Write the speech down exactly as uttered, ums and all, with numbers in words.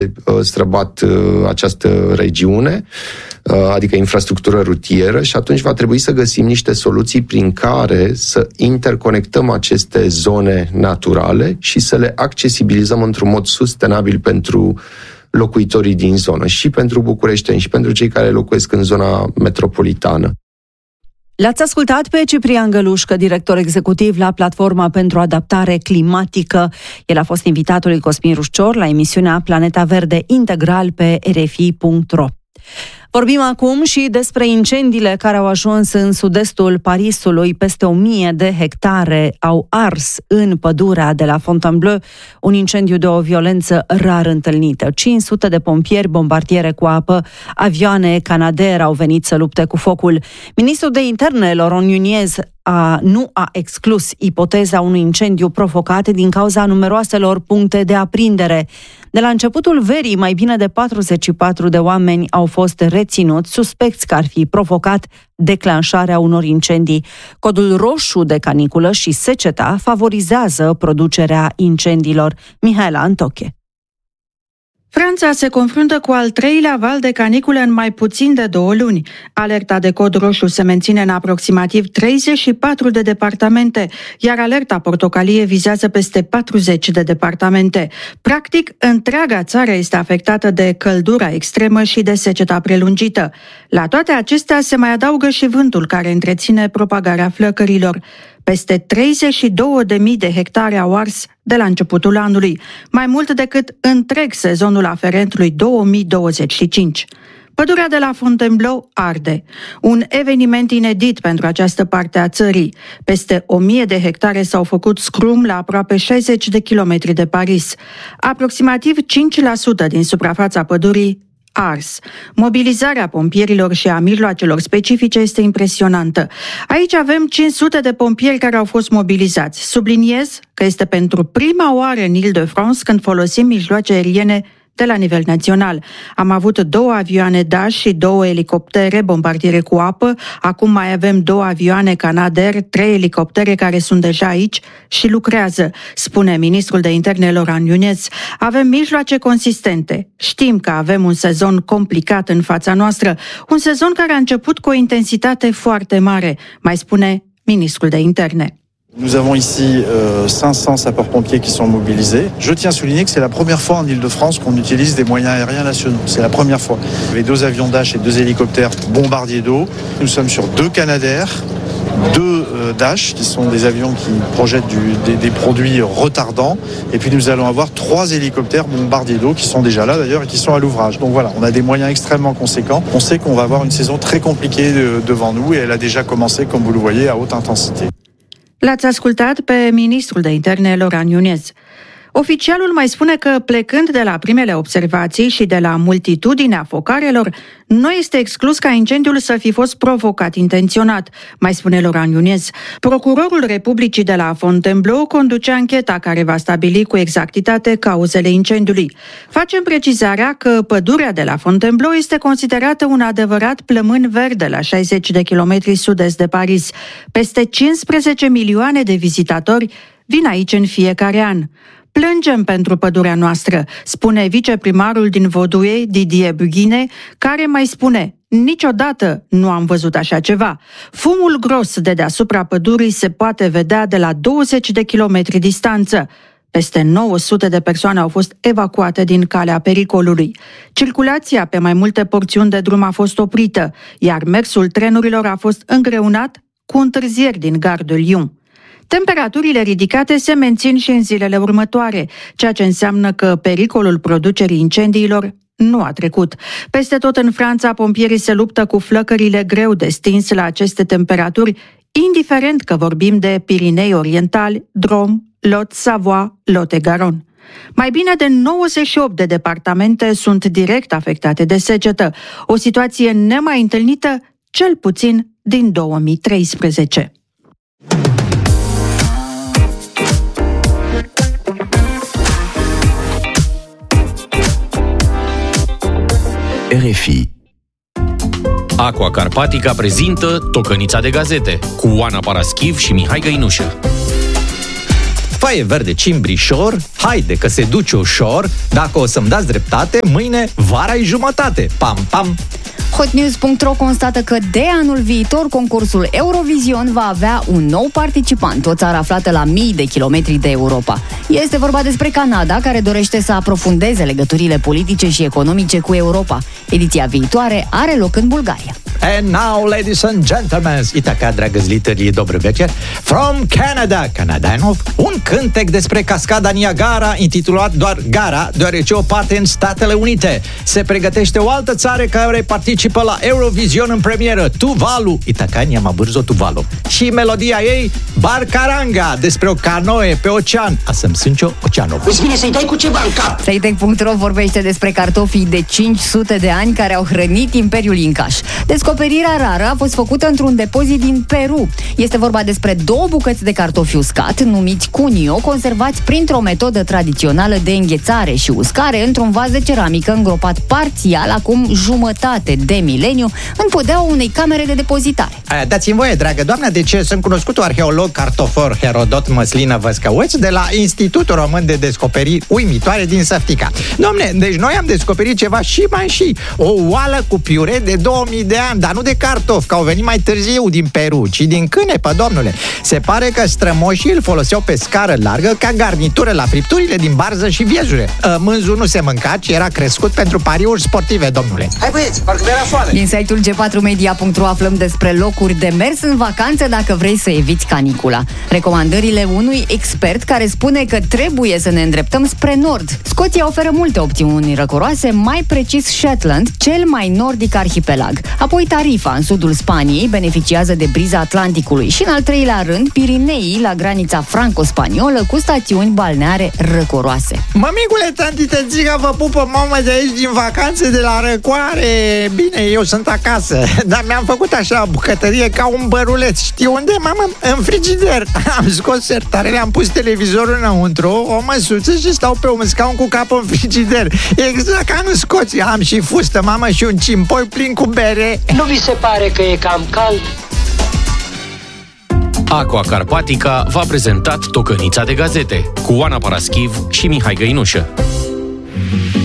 străbat această regiune, adică infrastructură rutieră, și atunci va trebui să găsim niște soluții prin care să interconectăm aceste zone naturale și să le accesibilizăm într-un mod sustenabil pentru locuitorii din zonă, și pentru bucureșteni, și pentru cei care locuiesc în zona metropolitană. L-ați ascultat pe Ciprian Gălușcă, director executiv la Platforma pentru Adaptare Climatică. El a fost invitatul lui Cosmin Rușcior la emisiunea Planeta Verde Integral pe r f i punct r o. Vorbim acum și despre incendiile care au ajuns în sud-estul Parisului. Peste o mie de hectare au ars în pădurea de la Fontainebleau, un incendiu de o violență rar întâlnită. cinci sute de pompieri, bombardiere cu apă, avioane Canadair au venit să lupte cu focul. Ministrul de Interne, Laurent Nunez, a, nu a exclus ipoteza unui incendiu provocat din cauza numeroaselor puncte de aprindere. De la începutul verii, mai bine de patruzeci și patru de oameni au fost reținuți, suspecți că ar fi provocat declanșarea unor incendii. Codul roșu de caniculă și seceta favorizează producerea incendiilor. Mihaela Antoche. Franța se confruntă cu al treilea val de canicule în mai puțin de două luni. Alerta de cod roșu se menține în aproximativ treizeci și patru de departamente, iar alerta portocalie vizează peste patruzeci de departamente. Practic, întreaga țară este afectată de căldura extremă și de seceta prelungită. La toate acestea se mai adaugă și vântul care întreține propagarea flăcărilor. Peste treizeci și două de mii de hectare au ars de la începutul anului, mai mult decât întreg sezonul aferent lui două mii douăzeci și cinci. Pădurea de la Fontainebleau arde, un eveniment inedit pentru această parte a țării. Peste o mie de hectare s-au făcut scrum la aproape șaizeci de kilometri de Paris. Aproximativ cinci la sută din suprafața pădurii ars. Mobilizarea pompierilor și a mijloacelor specifice este impresionantă. Aici avem cinci sute de pompieri care au fost mobilizați. Subliniez că este pentru prima oară în Île-de-France când folosim mijloace aeriene de la nivel național. Am avut două avioane Dash și două elicoptere bombardiere cu apă, acum mai avem două avioane Canadair, trei elicoptere care sunt deja aici și lucrează, spune ministrul de interne Laurent Nunez. Avem mijloace consistente. Știm că avem un sezon complicat în fața noastră, un sezon care a început cu o intensitate foarte mare, mai spune ministrul de interne. Nous avons ici euh, cinq cents sapeurs-pompiers qui sont mobilisés. Je tiens à souligner que c'est la première fois en Île-de-France qu'on utilise des moyens aériens nationaux. C'est la première fois. Avec deux avions Dash et deux hélicoptères bombardiers d'eau. Nous sommes sur deux Canadair, deux euh, Dash, qui sont des avions qui projettent du, des, des produits retardants. Et puis nous allons avoir trois hélicoptères bombardiers d'eau qui sont déjà là d'ailleurs et qui sont à l'ouvrage. Donc voilà, on a des moyens extrêmement conséquents. On sait qu'on va avoir une saison très compliquée de, devant nous et elle a déjà commencé, comme vous le voyez, à haute intensité. L-ați ascultat pe ministrul de interne Laurent Nunez. Oficialul mai spune că, plecând de la primele observații și de la multitudinea focarelor, nu este exclus ca incendiul să fi fost provocat intenționat, mai spune Laurent Nunez. Procurorul Republicii de la Fontainebleau conduce ancheta care va stabili cu exactitate cauzele incendiului. Facem precizarea că pădurea de la Fontainebleau este considerată un adevărat plămân verde la șaizeci de kilometri sud-est de Paris. Peste cincisprezece milioane de vizitatori vin aici în fiecare an. Plângem pentru pădurea noastră, spune viceprimarul din Vaudoue, Didier Bughine, care mai spune: niciodată nu am văzut așa ceva. Fumul gros de deasupra pădurii se poate vedea de la douăzeci de kilometri distanță. Peste nouă sute de persoane au fost evacuate din calea pericolului. Circulația pe mai multe porțiuni de drum a fost oprită, iar mersul trenurilor a fost îngreunat cu întârzieri din Gare de Lyon. Temperaturile ridicate se mențin și în zilele următoare, ceea ce înseamnă că pericolul producerii incendiilor nu a trecut. Peste tot în Franța, pompierii se luptă cu flăcările greu de stins la aceste temperaturi, indiferent că vorbim de Pirinei Orientali, Drôme, Lot, Savoie, Lot-et-Garonne. Mai bine de nouăzeci și opt de departamente sunt direct afectate de secetă, o situație nemai întâlnită cel puțin din două mii treisprezece. R F I. Aqua Carpatica prezintă Tocănița de gazete cu Oana Paraschiv și Mihai Găinușă. Foaie verde cimbrișor, haide că se duce ușor, dacă o să-mi dați dreptate, mâine vara-i jumătate. Pam, pam! hotnews punct ro constată că de anul viitor concursul Eurovision va avea un nou participant, o țară aflată la mii de kilometri de Europa. Este vorba despre Canada, care dorește să aprofundeze legăturile politice și economice cu Europa. Ediția viitoare are loc în Bulgaria. And now, ladies and gentlemen, Itaca, dragă zlitării, dobry večer, from Canada, Canadanov, un cântec despre cascada Niagara, intitulat doar Gara, deoarece o parte în Statele Unite. Se pregătește o altă țară care participă la Eurovision în premieră, Tuvalu, Itacania Mabârzo Tuvalu. Și melodia ei, Barcaranga, despre o canoe pe ocean, Asămsâncio Oceanov. Îți vine să-i dai cu ceva în cap. Playtech punct ro vorbește despre cartofii de cinci sute de ani care au hrănit Imperiul Incaș. Descoperirea rară a fost făcută într-un depozit din Peru. Este vorba despre două bucăți de cartofi uscat, numiți cunio, conservați printr-o metodă tradițională de înghețare și uscare într-un vas de ceramică îngropat parțial, acum jumătate de mileniu, în podeaua unei camere de depozitare. A, dați-mi voie, dragă doamnă, deci sunt cunoscutul arheolog cartofor Herodot Măslină Văscăuț de la Institutul Român de Descoperiri Uimitoare din Săftica. Domne, deci noi am descoperit ceva și mai și o oală cu piure de două mii de ani, dar nu de cartofi, că au venit mai târziu din Peru, ci din cânepă, domnule. Se pare că strămoșii îl foloseau pe scară largă ca garnitură la fripturile din barză și viezure. Mânzul nu se mânca, ci era crescut pentru pariuri sportive, domnule. Hai băieți, parcă mi-era foame. Din site-ul G patru media punct ro aflăm despre locuri de mers în vacanță dacă vrei să eviți canicula. Recomandările unui expert care spune că trebuie să ne îndreptăm spre nord. Scoția oferă multe opțiuni răcoroase, mai precis Shetland, cel mai nordic arhipelag. Apoi Tarifa, în sudul Spaniei, beneficiază de briza Atlanticului și, în al treilea rând, Pirineii, la granița franco-spaniolă, cu stațiuni balneare răcoroase. Mămicule, tanti, te zică, vă pupă mamă de aici din vacanțe de la Răcoare. Bine, eu sunt acasă, dar mi-am făcut așa bucătărie ca un băruleț. Știi unde, mamă? În frigider. Am scos sertarele, am pus televizorul înăuntru, o măsuță și stau pe un scaun cu capul în frigider. Exact ca în Scoția. Am și fustă, mamă, și un cimpoi plin cu bere. Nu vi se pare că e cam cald? Aqua Carpatica v-a prezentat Tocănița de gazete cu Oana Paraschiv și Mihai Găinușă.